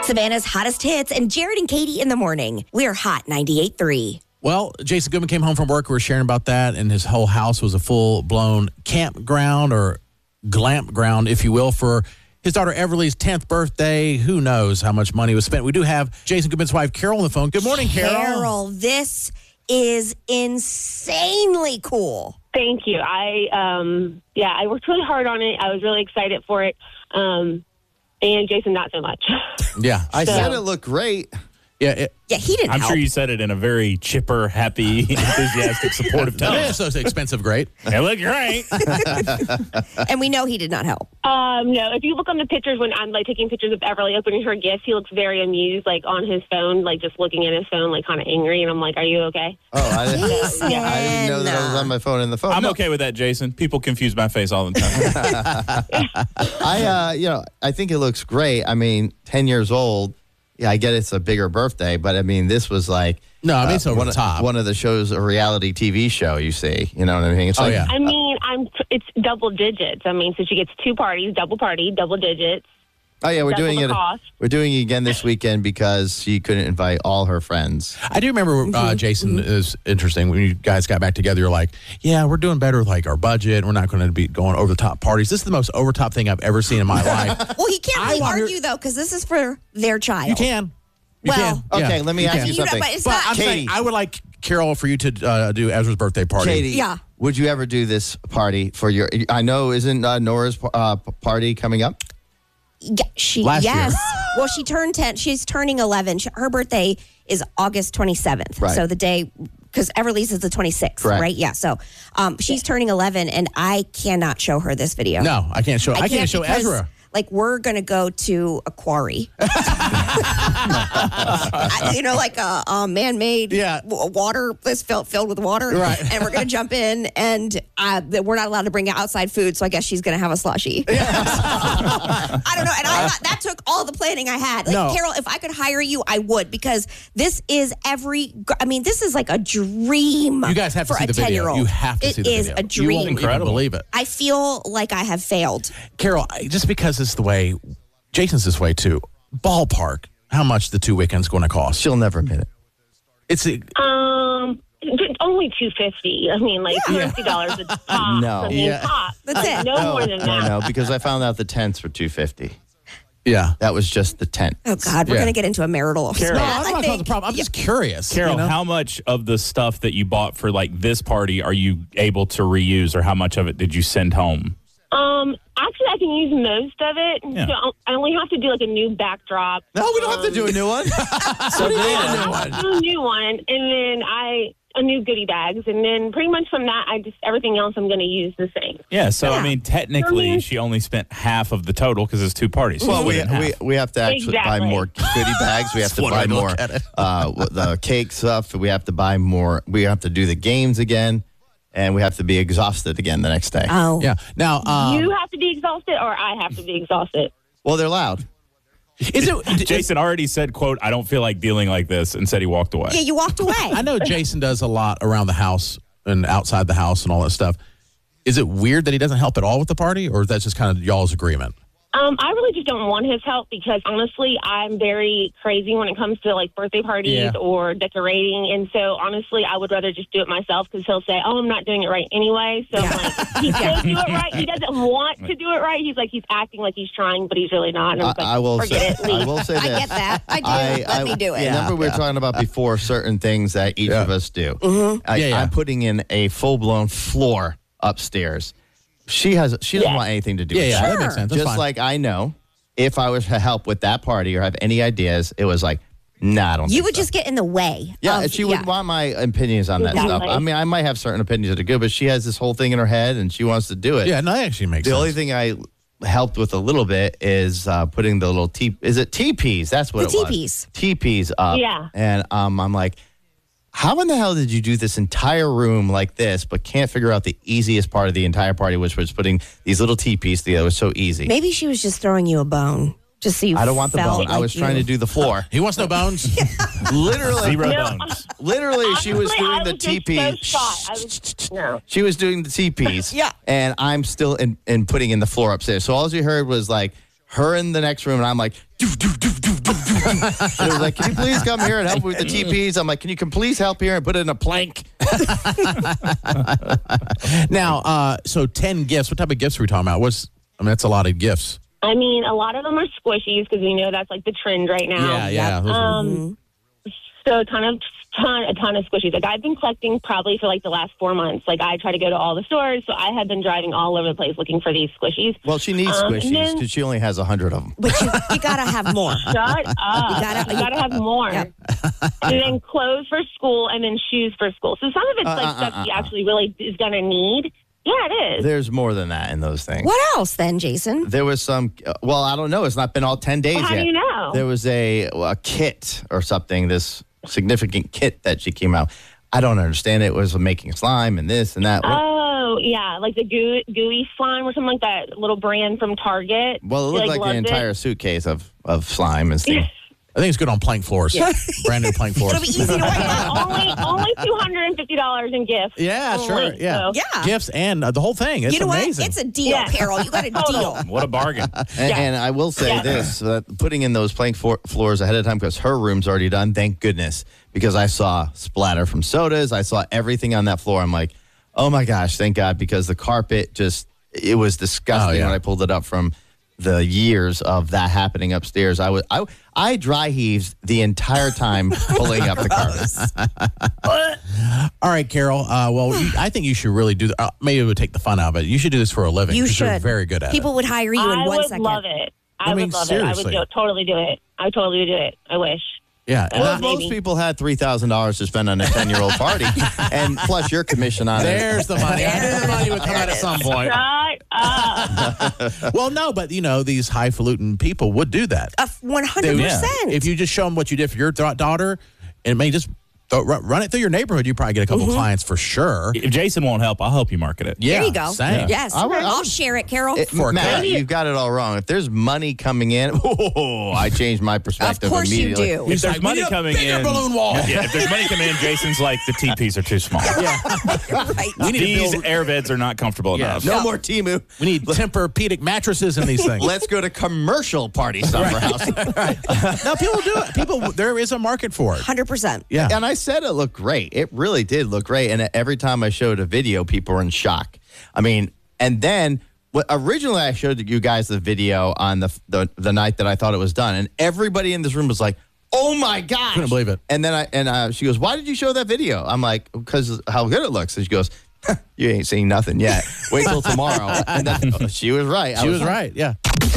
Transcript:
Savannah's hottest hits and Jared and Katie in the morning. We're Hot 98.3. Well, Jason Goodman came home from work. We were sharing about that, and his whole house was a full-blown campground or glamp ground, if you will, for his daughter Everly's 10th birthday. Who knows how much money was spent. We do have Jason Goodman's wife, Carol, on the phone. Good morning, Carol. Carol, this is insanely cool. Thank you. I worked really hard on it. I was really excited for it. And Jason, not so much. Yeah. I said it looked great. Yeah, he didn't I'm help. sure you said it in a very chipper, happy, enthusiastic, supportive tone. Yeah, so it's expensive, great. It looked great. And we know he did not help. No, if you look on the pictures when I'm taking pictures of Everly opening her gifts, he looks very amused, on his phone, just looking at his phone, kind of angry. And I'm like, "Are you okay?" Oh, I didn't Jason. know that I was on my phone in the phone. I'm okay with that, Jason. People confuse my face all the time. I think it looks great. I mean, 10 years old. Yeah, I get it's a bigger birthday, but I mean, this was it's over the top. One of the shows, a reality TV show, you see. You know what I mean? It's yeah. I mean, it's double digits. I mean, so she gets 2 parties, double party, double digits. Oh, yeah, we're Double doing the it. cost. We're doing it again this weekend because she couldn't invite all her friends. I do remember, Jason, is interesting. When you guys got back together, you're like, yeah, we're doing better with our budget. We're not going to be going over the top parties. This is the most over top thing I've ever seen in my life. Well, he can't really argue, though, because this is for their child. You can. Okay, let me ask you something. But it's But not. I'm saying, I would like, Carol, for you to do Ezra's birthday party. Katie, Yeah. would you ever do this party for your? I know, isn't Nora's party coming up? Yeah, Last year. Well, she turned 10. She's turning 11. Her birthday is August 27th. Right. So the day, because Everly's is the 26th, Correct. right? Yeah. So she's turning 11, and I cannot show her this video. No, I can't show. I can't show because, Ezra. We're going to go to a quarry. A man-made water is filled with water. Right. And we're going to jump in, and we're not allowed to bring outside food, so I guess she's going to have a slushie. I don't know. And that took all the planning I had. Carol, if I could hire you, I would, because this is this is like a dream. You guys have to for see a the video. 10-year-old. You have to see the video. It is a dream. You won't even believe it. I feel like I have failed. Carol, just because it's the way, Jason's this way too. Ballpark, how much the 2 weekends going to cost? She'll never admit it. It's only $250. I mean, $50 a top. No. I mean, top. That's it. No more than that. No, because I found out the tents were $250. yeah. That was just the tent. Oh, God, we're Yeah. going to get into a marital Carol. No, spat, I'm I not think. the problem. I'm just curious. Carol, you know? how much of the stuff that you bought for this party are you able to reuse, or how much of it did you send home? Actually, I can use most of it. Yeah. So I only have to do a new backdrop. No, we don't have to do a new one. So then, A new one, and then a new goodie bags, and then pretty much from that, everything else I'm going to use the same. yeah, so Yeah. I mean, technically, she only spent half of the total because it's 2 parties. So Well, split it in half. we have to actually buy Exactly. more goodie bags. We have to That's one buy way to more look at it. the cake stuff. We have to buy more. We have to do the games again, and we have to be exhausted again the next day. Oh. Yeah. Now, You have to be exhausted, or I have to be exhausted. Well, they're loud. is it Jason already said, quote, "I don't feel like dealing like this," and said he walked away. Yeah, you walked away. I know Jason does a lot around the house and outside the house and all that stuff. Is it weird that he doesn't help at all with the party, or is that just kind of y'all's agreement? I really just don't want his help because honestly, I'm very crazy when it comes to birthday parties or decorating. And so honestly, I would rather just do it myself because he'll say, "Oh, I'm not doing it right anyway." So he could do it right. He doesn't want to do it right. He's acting like he's trying, but he's really not. And I'm I will forget say. it. I Leave. will say I this. get that. I do. Let me do it. Remember we were talking about before certain things that each of us do. I'm putting in a full blown floor upstairs. She doesn't want anything to do with Yeah, that. that makes sense. That's Just fine. like I know, if I was to help with that party or have any ideas, it was like, nah, I don't. You think would so. just get in the way. Yeah, of- and she would want my opinions on that Exactly. stuff. I mean, I might have certain opinions that are good, but she has this whole thing in her head and she wants to do it. Yeah, no, that actually makes The sense. only thing I helped with a little bit is putting the little teepees? That's what The it was. teepees. Teepees up. Yeah. And I'm like, how in the hell did you do this entire room like this, but can't figure out the easiest part of the entire party, which was putting these little teepees together? It was so easy. Maybe she was just throwing you a bone. Just so you I don't want the felt bone. I like was trying to do the floor. He wants no bones. Literally, Zero bones. literally, she was Honestly, doing I the was just teepees. so shocked. No. She was doing the teepees. Yeah. And I'm still in putting in the floor upstairs. So all you heard was like her in the next room, and I'm like, doof, doof, doof, doof, doof, doof. And it was like, can you please come here and help with the TPs? I'm like, can you please help here and put it in a plank? Now, so 10 gifts. What type of gifts are we talking about? That's a lot of gifts. I mean, a lot of them are squishies because we know that's like the trend right now. Yeah. So a ton of squishies. Like I've been collecting probably for like the last 4 months. Like I try to go to all the stores, so I have been driving all over the place looking for these squishies. Well, she needs squishies because she only has 100 of them. But you gotta have more. Shut up! You gotta have more. Yep. And then clothes for school, and then shoes for school. So some of it's like stuff she actually really is gonna need. Yeah, it is. There's more than that in those things. What else then, Jason? There was some, I don't know. It's not been all 10 days yet. How do you know? There was a kit or something, this significant kit that she came out. I don't understand it. It was making slime and this and that. Oh, yeah, like the gooey slime or something like that little brand from Target. Well, it looked like the entire suitcase of slime and stuff. I think it's good on plank floors. Yeah. Brand new plank floors. It'll be easy to wipe out. only $250 in gifts. Yeah, sure. Yeah. So. Yeah. Gifts and the whole thing. It's amazing. What? It's a deal, Carol. You got a deal. What a bargain. And I will say this, putting in those plank floors ahead of time because her room's already done, thank goodness, because I saw splatter from sodas. I saw everything on that floor. I'm like, oh my gosh, thank God, because the carpet it was disgusting when I pulled it up from the years of that happening upstairs. I dry heaved the entire time pulling up the carpet. All right, Carol. I think you should really do that. Maybe it would take the fun out of it. You should do this for a living. You should. You're very good at it. People would hire you in 1 second. I would love it. I would love seriously. it. I would totally do it. I would totally do it. I wish. Yeah. Well, most people had $3,000 to spend on a 10-year-old party, and plus your commission on it. There's the money. I knew the money would come out at some point. Shut up. Well, no, but these highfalutin people would do that. 100%. If you just show them what you did for your daughter, and it may just run it through your neighborhood, you probably get a couple clients for sure. If Jason won't help, I'll help you market it. Yeah, there you go. Same. Yes. I'll share it, Carol. Matt, you've got it all wrong. If there's money coming in, I changed my perspective Of course immediately. you do. If there's money coming in, balloon wall. if there's money coming in, Jason's like the TPs are too small. Right. These air beds are not comfortable enough. No more Temu. We need Tempur-Pedic mattresses in these things. Let's go to commercial party summer house. No, people do it. There is a market for it. 100%. Yeah. And I said it looked great. It really did look great. And every time I showed a video, people were in shock. I mean, and then originally I showed you guys the video on the night that I thought it was done. And everybody in this room was like, oh my gosh. Couldn't believe it. And then she goes, why did you show that video? I'm like, because how good it looks. And she goes, you ain't seen nothing yet. Wait till tomorrow. And then she was right. She was right. Yeah.